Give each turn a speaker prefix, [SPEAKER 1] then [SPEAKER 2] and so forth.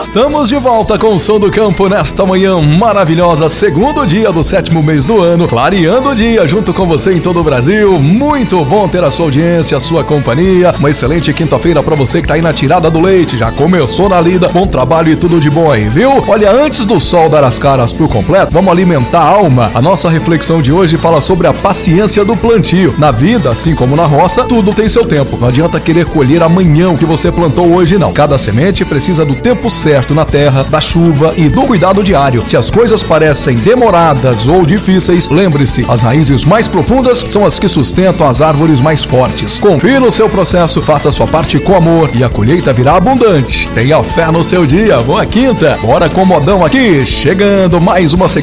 [SPEAKER 1] Estamos de volta com o Som do Campo nesta manhã maravilhosa, segundo dia do 7º mês do ano, clareando o dia junto com você em todo o Brasil. Muito bom ter a sua audiência, a sua companhia. Uma excelente quinta-feira pra você que tá aí na tirada do leite, já começou na lida. Bom trabalho e tudo de bom aí, viu? Olha, antes do sol dar as caras pro completo, vamos alimentar a alma. A nossa reflexão de hoje fala sobre a paciência do plantio. Na vida, assim como na roça, tudo tem seu tempo. Não adianta querer colher amanhã o que você plantou hoje, não. Cada semente precisa do tempo certo na terra, da chuva e do cuidado diário. Se as coisas parecem demoradas ou difíceis, lembre-se, as raízes mais profundas são as que sustentam as árvores mais fortes. Confie no seu processo, faça a sua parte com amor e a colheita virá abundante. Tenha fé no seu dia. Boa quinta. Bora com o modão aqui. Chegando mais uma sequência